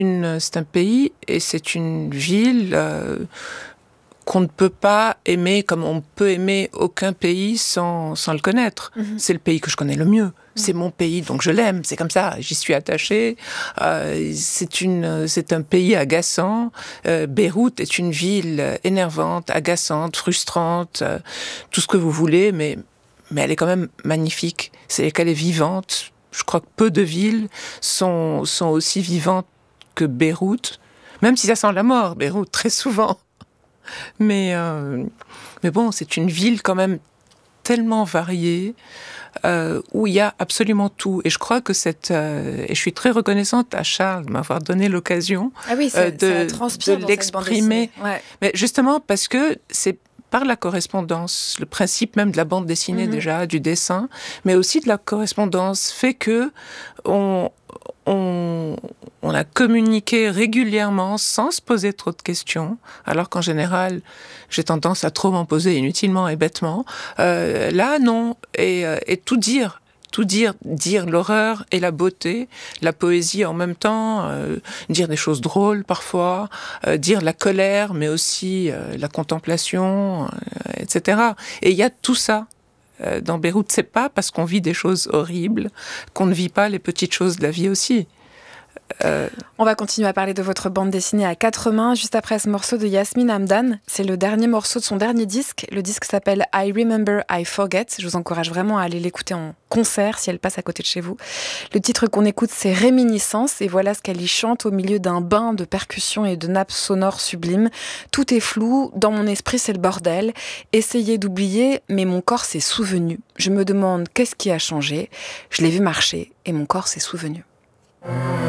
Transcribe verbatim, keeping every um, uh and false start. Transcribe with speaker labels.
Speaker 1: une, c'est un pays et c'est une ville euh, qu'on ne peut pas aimer comme on peut aimer aucun pays sans, sans le connaître. Mm-hmm. C'est le pays que je connais le mieux. Mm-hmm. C'est mon pays, donc je l'aime. C'est comme ça, j'y suis attachée. Euh, c'est, une, c'est un pays agaçant. Euh, Beyrouth est une ville énervante, agaçante, frustrante, euh, tout ce que vous voulez, mais, mais elle est quand même magnifique. C'est qu'elle est vivante. Je crois que peu de villes sont, sont aussi vivantes que Beyrouth, même si ça sent la mort, Beyrouth, très souvent. Mais, euh, mais bon, c'est une ville quand même tellement variée, euh, où il y a absolument tout. Et je crois que cette... Euh, et je suis très reconnaissante à Charles de m'avoir donné l'occasion
Speaker 2: ah oui,
Speaker 1: euh, de,
Speaker 2: de
Speaker 1: l'exprimer.
Speaker 2: Ouais.
Speaker 1: Mais justement parce que c'est par la correspondance, le principe même de la bande dessinée mm-hmm. déjà, du dessin, mais aussi de la correspondance fait que on, on, on a communiqué régulièrement sans se poser trop de questions, alors qu'en général, j'ai tendance à trop m'en poser inutilement et bêtement. Euh, là, non, et, et tout dire. Tout dire, dire l'horreur et la beauté, la poésie en même temps, euh, dire des choses drôles parfois, euh, dire la colère, mais aussi euh, la contemplation, euh, et cetera. Et il y a tout ça euh, dans Beyrouth. C'est pas parce qu'on vit des choses horribles qu'on ne vit pas les petites choses de la vie aussi.
Speaker 2: Euh... On va continuer à parler de votre bande dessinée à quatre mains, juste après ce morceau de Yasmine Hamdan. C'est le dernier morceau de son dernier disque. Le disque s'appelle I Remember, I Forget. Je vous encourage vraiment à aller l'écouter en concert si elle passe à côté de chez vous. Le titre qu'on écoute, c'est Réminiscence, et voilà ce qu'elle y chante au milieu d'un bain de percussions et de nappes sonores sublimes. Tout est flou, dans mon esprit c'est le bordel. Essayez d'oublier, mais mon corps s'est souvenu. Je me demande qu'est-ce qui a changé. Je l'ai vu marcher et mon corps s'est souvenu.